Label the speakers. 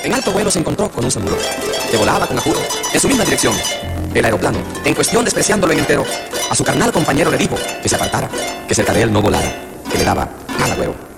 Speaker 1: En alto vuelo se encontró con un samuro que volaba con apuro en su misma dirección. El aeroplano, en cuestión despreciándolo en entero, a su carnal compañero le dijo que se apartara, que cerca de él no volara, que le daba mal agüero.